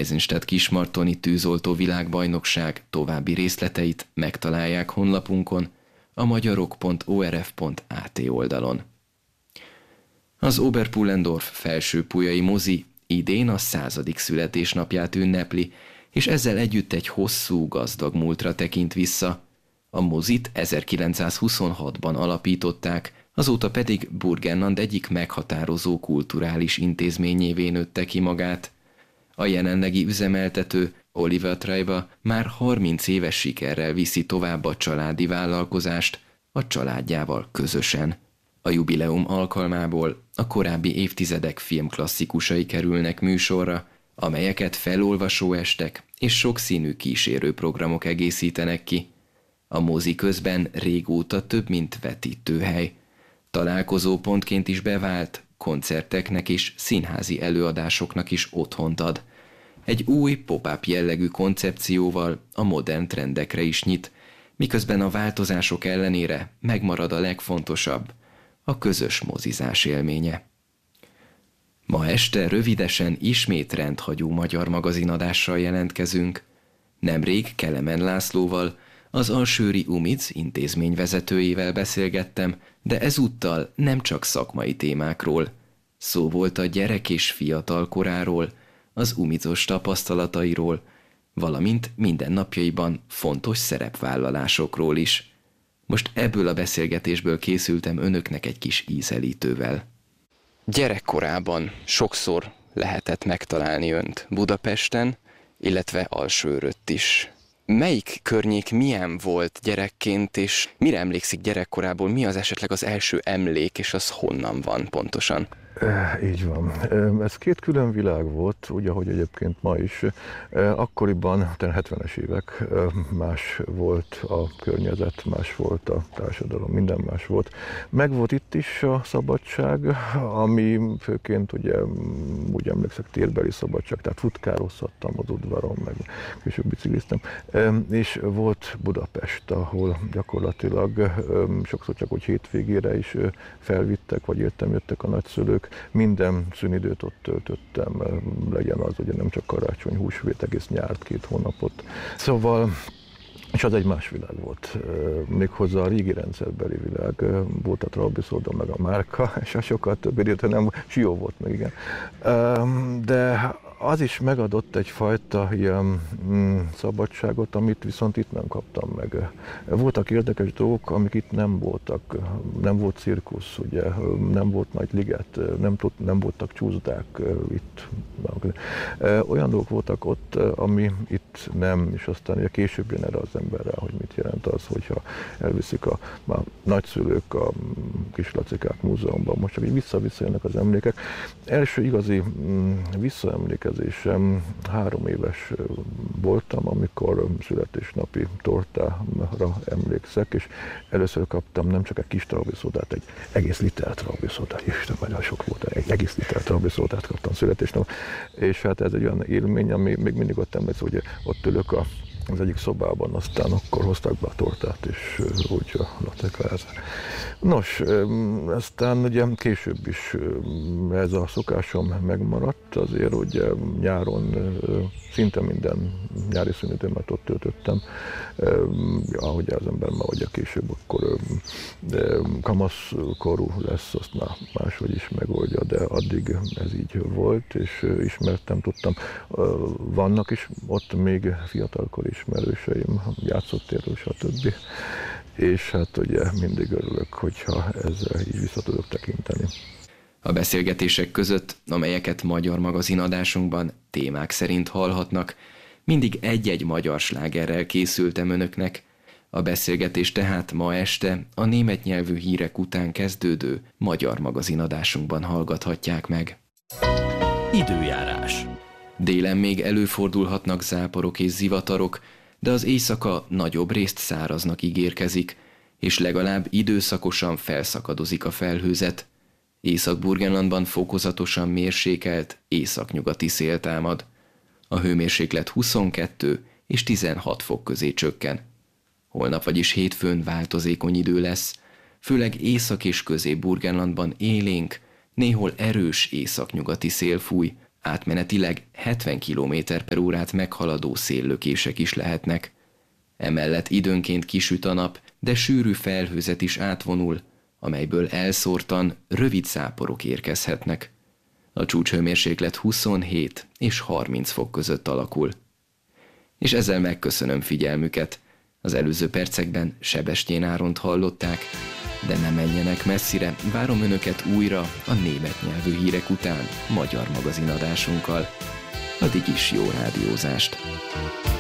Eisenstadt Kismartoni tűzoltó világbajnokság további részleteit megtalálják honlapunkon, a magyarok.orf.at oldalon. Az Oberpullendorf felsőpújai mozi idén a 100. születésnapját ünnepli, és ezzel együtt egy hosszú, gazdag múltra tekint vissza. A mozit 1926-ban alapították, azóta pedig Burgenland egyik meghatározó kulturális intézményévé nőtte ki magát. A jelenlegi üzemeltető, Oliver Treiber már 30 éves sikerrel viszi tovább a családi vállalkozást a családjával közösen. A jubileum alkalmából a korábbi évtizedek filmklasszikusai kerülnek műsorra, amelyeket felolvasóestek és sokszínű kísérőprogramok egészítenek ki. A mozi közben régóta több mint vetítőhely. Találkozópontként is bevált, koncerteknek és színházi előadásoknak is otthont ad. Egy új pop-up jellegű koncepcióval a modern trendekre is nyit, miközben a változások ellenére megmarad a legfontosabb, a közös mozizás élménye. Ma este rövidesen ismét rendhagyó magyar magazinadással jelentkezünk. Nemrég Kelemen Lászlóval, az Alsőri UMIC intézményvezetőjével beszélgettem, de ezúttal nem csak szakmai témákról. Szó volt a gyerek és fiatal koráról, az UMIC-os tapasztalatairól, valamint mindennapjaiban fontos szerepvállalásokról is. Most ebből a beszélgetésből készültem önöknek egy kis ízelítővel. Gyerekkorában sokszor lehetett megtalálni önt Budapesten, illetve Alsőrött is. Melyik környék milyen volt gyerekként, és mire emlékszik gyerekkorából, mi az esetleg az első emlék, és az honnan van pontosan? Így van. Ez két külön világ volt, úgy, ahogy egyébként ma is. Akkoriban, 70-es évek, más volt a környezet, más volt a társadalom, minden más volt. Megvolt itt is a szabadság, ami főként ugye, úgy emlékszek, térbeli szabadság, tehát futkározhattam az udvaron, meg később bicikliztem. És volt Budapest, ahol gyakorlatilag sokszor csak úgy hétvégére is felvittek, vagy jöttek a nagyszülők. Minden szünidőt ott töltöttem, legyen az ugye nem csak karácsony, húsvét, egész nyárt, 2 hónapot. Szóval, és az egy más világ volt, méghozzá a régi rendszerbeli világ, volt a Traubi-szóda, meg a Márka, és a sokkal több időt, nem Sió volt meg, igen. De az is megadott egyfajta ilyen szabadságot, amit viszont itt nem kaptam meg. Voltak érdekes dolgok, amik itt nem voltak. Nem volt cirkusz, ugye, nem volt nagy liget, nem voltak csúszdák itt. Olyan dolgok voltak ott, ami itt nem, és aztán ugye később jön erre az emberre, hogy mit jelent az, hogyha elviszik a nagyszülők a Kislacikák múzeumban. Most csak így visszajönnek az emlékek. Első igazi visszaemlékezésem 3 éves voltam, amikor születésnapi tortára emlékszek, és először kaptam nem csak egy kis traubiszódát, egy egész liter traubiszódát. Isten, nagyon sok volt, egy egész liter traubiszódát kaptam születésnap. És hát ez egy olyan élmény, ami még mindig ott emlékszem, hogy ott ülök az egyik szobában, aztán akkor hozták be a tortát, és úgy a latekáz. Nos, aztán ugye később is ez a szokásom megmaradt, azért ugye nyáron szinte minden nyári szünidőmet ott töltöttem, ahogy az ember már ugye később akkor kamaszkorú lesz, azt már máshogy is megoldja, de addig ez így volt, és ismertem, tudtam. Vannak is ott még fiatalkori ismerőseim, játszótérről, stb. És hát ugye mindig örülök, hogyha ezzel így vissza tudok tekinteni. A beszélgetések között, amelyeket magyar magazinadásunkban témák szerint hallhatnak, mindig egy-egy magyar slágerrel készültem önöknek. A beszélgetés tehát ma este a német nyelvű hírek után kezdődő magyar magazinadásunkban hallgathatják meg. Időjárás. Délen még előfordulhatnak záporok és zivatarok, de az éjszaka nagyobb részt száraznak ígérkezik, és legalább időszakosan felszakadozik a felhőzet. Észak-Burgenlandban fokozatosan mérsékelt, északnyugati szél támad. A hőmérséklet 22 és 16 fok közé csökken. Holnap, vagyis hétfőn változékony idő lesz, főleg Észak- és Közép-Burgenlandban élénk, néhol erős északnyugati szél fúj, átmenetileg 70 km/órát meghaladó széllökések is lehetnek. Emellett időnként kisüt a nap, de sűrű felhőzet is átvonul, amelyből elszórtan rövid záporok érkezhetnek. A csúcshőmérséklet 27 és 30 fok között alakul. És ezzel megköszönöm figyelmüket. Az előző percekben Sebestyén Áront hallották, de ne menjenek messzire, várom önöket újra a német nyelvű hírek után magyar magazinadásunkkal. Addig is jó rádiózást!